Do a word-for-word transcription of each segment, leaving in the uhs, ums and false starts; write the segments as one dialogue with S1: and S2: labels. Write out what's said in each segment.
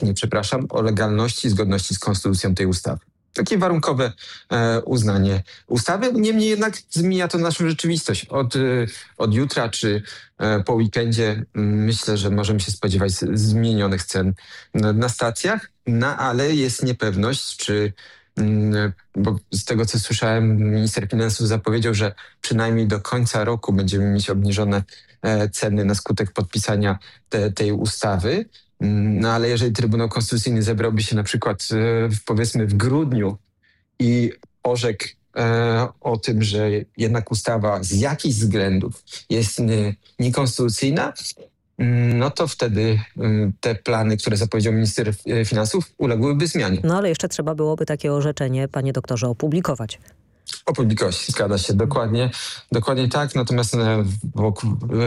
S1: powszechnie, przepraszam, o legalności i zgodności z konstytucją tej ustawy. Takie warunkowe e, uznanie ustawy. Niemniej jednak zmienia to naszą rzeczywistość. Od, e, od jutra czy e, po weekendzie m, myślę, że możemy się spodziewać z- zmienionych cen na, na stacjach, no ale jest niepewność, czy mm, bo z tego co słyszałem, minister finansów zapowiedział, że przynajmniej do końca roku będziemy mieć obniżone e, ceny na skutek podpisania te, tej ustawy. No ale jeżeli Trybunał Konstytucyjny zebrałby się na przykład e, w- powiedzmy w grudniu i orzekł e, o tym, że jednak ustawa z jakichś względów jest nie, niekonstytucyjna, mm, no to wtedy mm, te plany, które zapowiedział minister e, finansów, uległyby zmianie.
S2: No ale jeszcze trzeba byłoby takie orzeczenie, panie doktorze, opublikować.
S1: Opublikować, zgadza się, dokładnie, dokładnie tak. Natomiast e, wokół,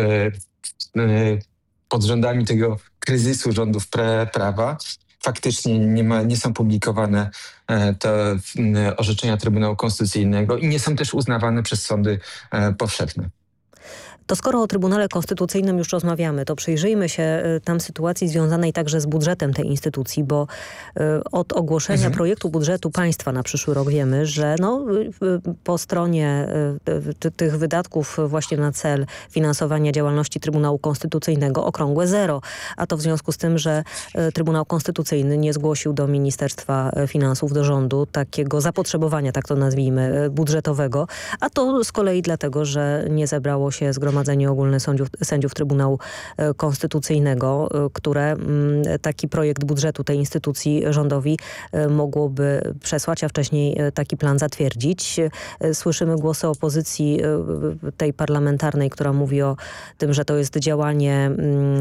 S1: e, e, pod rządami tego kryzysu rządów pre, prawa faktycznie nie, ma, nie są publikowane e, te m, orzeczenia Trybunału Konstytucyjnego i nie są też uznawane przez sądy e, powszechne.
S2: To skoro o Trybunale Konstytucyjnym już rozmawiamy, to przyjrzyjmy się y, tam sytuacji związanej także z budżetem tej instytucji, bo y, od ogłoszenia
S1: Mhm.
S2: projektu budżetu państwa na przyszły rok wiemy, że no, y, y, po stronie y, ty, tych wydatków właśnie na cel finansowania działalności Trybunału Konstytucyjnego okrągłe zero. A to w związku z tym, że y, Trybunał Konstytucyjny nie zgłosił do Ministerstwa Finansów, do rządu takiego zapotrzebowania, tak to nazwijmy, y, budżetowego, a to z kolei dlatego, że nie zebrało się zgromadzenie ogólne sędziów, sędziów Trybunału e, Konstytucyjnego, e, które mm, taki projekt budżetu tej instytucji rządowi e, mogłoby przesłać, a wcześniej e, taki plan zatwierdzić. E, Słyszymy głosy opozycji e, tej parlamentarnej, która mówi o tym, że to jest działanie mm,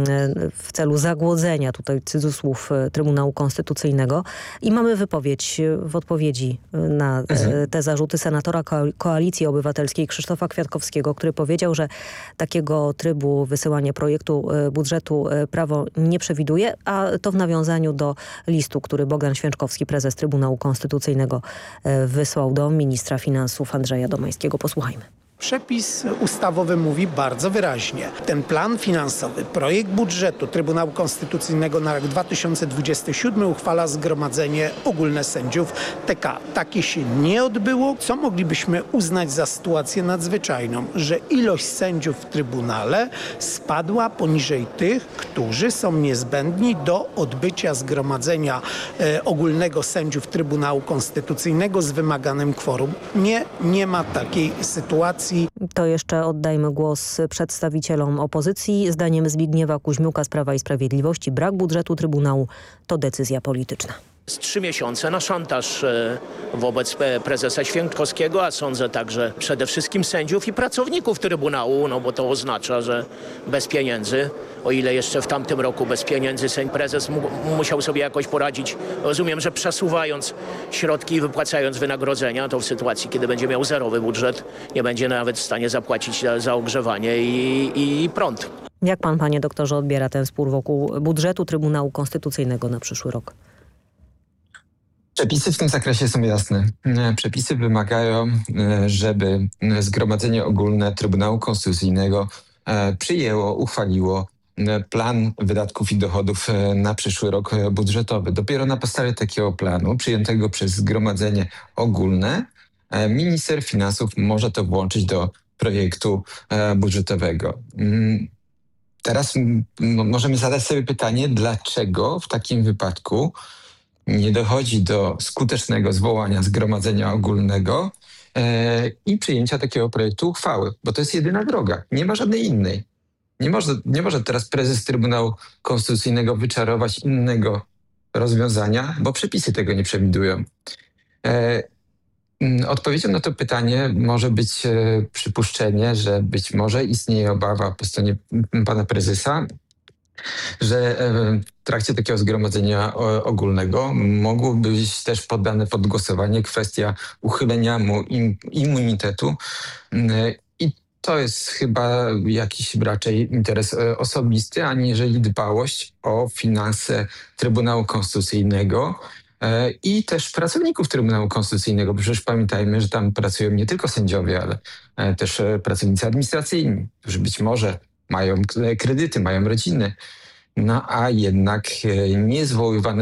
S2: w celu zagłodzenia, tutaj cudzysłów, e, Trybunału Konstytucyjnego. I mamy wypowiedź e, w odpowiedzi e, na e, te zarzuty senatora Ko- Koalicji Obywatelskiej Krzysztofa Kwiatkowskiego, który powiedział, że takiego trybu wysyłania projektu e, budżetu e, prawo nie przewiduje, a to w nawiązaniu do listu, który Bogdan Święczkowski, prezes Trybunału Konstytucyjnego, e, wysłał do ministra finansów Andrzeja Domańskiego. Posłuchajmy.
S3: Przepis ustawowy mówi bardzo wyraźnie. Ten plan finansowy, projekt budżetu Trybunału Konstytucyjnego na rok dwa tysiące dwudziesty siódmy uchwala Zgromadzenie Ogólne Sędziów T K. Takie się nie odbyło, co moglibyśmy uznać za sytuację nadzwyczajną, że ilość sędziów w Trybunale spadła poniżej tych, którzy są niezbędni do odbycia Zgromadzenia e, Ogólnego Sędziów Trybunału Konstytucyjnego z wymaganym kworum. Nie, nie ma takiej sytuacji.
S2: To jeszcze oddajmy głos przedstawicielom opozycji. Zdaniem Zbigniewa Kuźmiuka z Prawa i Sprawiedliwości brak budżetu Trybunału to decyzja polityczna.
S4: Z trzy miesiące na szantaż e, wobec e, prezesa Święczkowskiego, a sądzę także przede wszystkim sędziów i pracowników Trybunału, no bo to oznacza, że bez pieniędzy, o ile jeszcze w tamtym roku bez pieniędzy sędzi prezes mu, musiał sobie jakoś poradzić, rozumiem, że przesuwając środki i wypłacając wynagrodzenia, to w sytuacji, kiedy będzie miał zerowy budżet, nie będzie nawet w stanie zapłacić za, za ogrzewanie i, i prąd.
S2: Jak pan, panie doktorze, odbiera ten spór wokół budżetu Trybunału Konstytucyjnego na przyszły rok?
S1: Przepisy w tym zakresie są jasne. E, Przepisy wymagają, e, żeby e, Zgromadzenie Ogólne Trybunału Konstytucyjnego e, przyjęło, uchwaliło e, plan wydatków i dochodów e, na przyszły rok e, budżetowy. Dopiero na podstawie takiego planu, przyjętego przez Zgromadzenie Ogólne, e, minister finansów może to włączyć do projektu e, budżetowego. Mm, Teraz mm, no, możemy zadać sobie pytanie, dlaczego w takim wypadku nie dochodzi do skutecznego zwołania Zgromadzenia Ogólnego e, i przyjęcia takiego projektu uchwały, bo to jest jedyna droga. Nie ma żadnej innej. Nie może, nie może teraz prezes Trybunału Konstytucyjnego wyczarować innego rozwiązania, bo przepisy tego nie przewidują. E, mm, Odpowiedzią na to pytanie może być e, przypuszczenie, że być może istnieje obawa po stronie m, pana prezesa, że e, w trakcie takiego zgromadzenia o- ogólnego mogłoby być też poddane pod głosowanie kwestia uchylenia mu im, immunitetu. Mm, I to jest chyba jakiś raczej interes e, osobisty, aniżeli dbałość o finanse Trybunału Konstytucyjnego e, i też pracowników Trybunału Konstytucyjnego. Bo przecież pamiętajmy, że tam pracują nie tylko sędziowie, ale e, też e, pracownicy administracyjni, którzy być może mają k- kredyty, mają rodziny. No a jednak e, niezwoływane